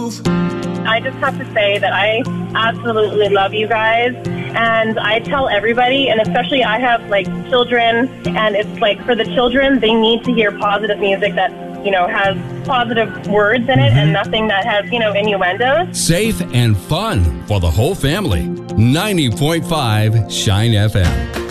move. I just have to say that I absolutely love you guys, and I tell everybody, and especially I have like children, and it's like for the children, they need to hear positive music that, you know, has positive words in it and nothing that has, you know, innuendos. Safe and fun for the whole family. 90.5 Shine FM.